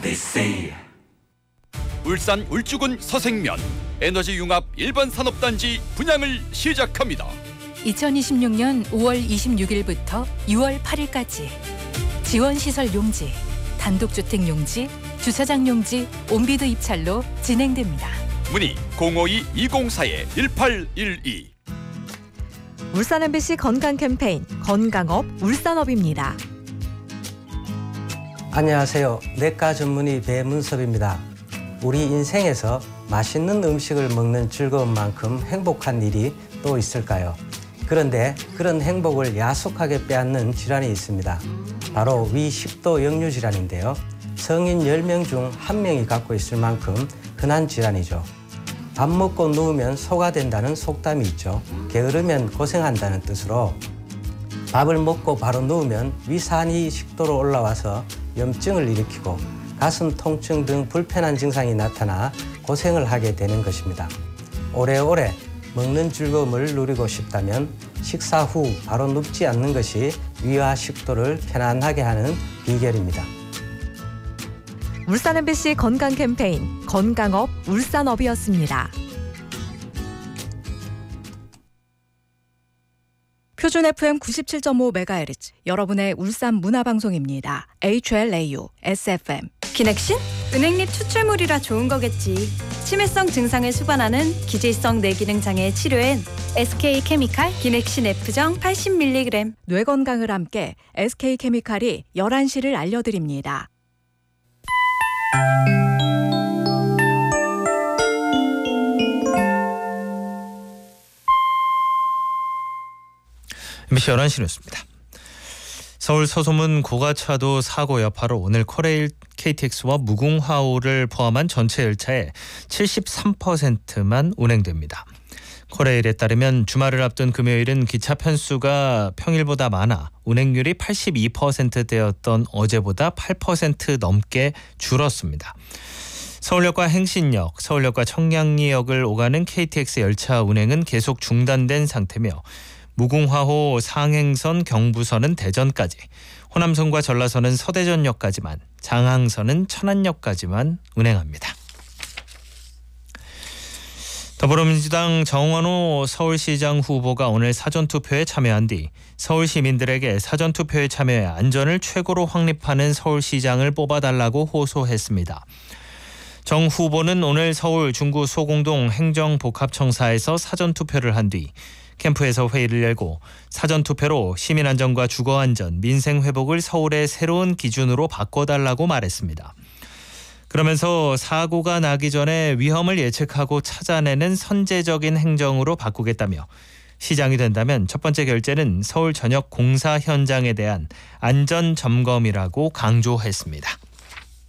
울산 울주군 서생면 에너지 융합 일반 산업단지 분양을 시작합니다. 2026년 5월 26일부터 6월 8일까지 지원시설 용지, 단독주택 용지, 주차장 용지, 온비드 입찰로 진행됩니다. 문의 052-204-1812. 울산 MBC 건강 캠페인 건강업 울산업입니다. 안녕하세요. 내과 전문의 배문섭입니다. 우리 인생에서 맛있는 음식을 먹는 즐거움만큼 행복한 일이 또 있을까요? 그런데 그런 행복을 야속하게 빼앗는 질환이 있습니다. 바로 위식도 역류 질환인데요. 성인 10명 중 1명이 갖고 있을 만큼 흔한 질환이죠. 밥 먹고 누우면 소가 된다는 속담이 있죠. 게으르면 고생한다는 뜻으로 밥을 먹고 바로 누우면 위산이 식도로 올라와서 염증을 일으키고 가슴 통증 등 불편한 증상이 나타나 고생을 하게 되는 것입니다. 오래오래 먹는 즐거움을 누리고 싶다면 식사 후 바로 눕지 않는 것이 위와 식도를 편안하게 하는 비결입니다. 울산 MBC 건강 캠페인 건강업 울산업이었습니다. 표준 FM 97.5MHz 여러분의 울산 문화방송입니다. HLAU SFM. 기넥신? 은행잎 추출물이라 좋은 거겠지. 치매성 증상을 수반하는 기질성 뇌기능 장애 치료엔 SK케미칼 기넥신 F정 80mg. 뇌 건강을 함께 SK케미칼이 11시를 알려드립니다. MBC 11시 뉴스입니다. 서울 서소문 고가차도 사고 여파로 오늘 코레일 KTX와 무궁화호를 포함한 전체 열차의 73%만 운행됩니다. 코레일에 따르면 주말을 앞둔 금요일은 기차 편수가 평일보다 많아 운행률이 82%대였던 어제보다 8% 넘게 줄었습니다. 서울역과 행신역, 서울역과 청량리역을 오가는 KTX 열차 운행은 계속 중단된 상태며 무궁화호 상행선 경부선은 대전까지, 호남선과 전라선은 서대전역까지만, 장항선은 천안역까지만 운행합니다. 더불어민주당 정원호 서울시장 후보가 오늘 사전투표에 참여한 뒤 서울 시민들에게 사전투표에 참여해 안전을 최고로 확립하는 서울시장을 뽑아달라고 호소했습니다. 정 후보는 오늘 서울 중구 소공동 행정복합청사에서 사전투표를 한 뒤 캠프에서 회의를 열고 사전투표로 시민안전과 주거안전, 민생회복을 서울의 새로운 기준으로 바꿔달라고 말했습니다. 그러면서 사고가 나기 전에 위험을 예측하고 찾아내는 선제적인 행정으로 바꾸겠다며 시장이 된다면 첫 번째 결제는 서울 전역 공사 현장에 대한 안전 점검이라고 강조했습니다.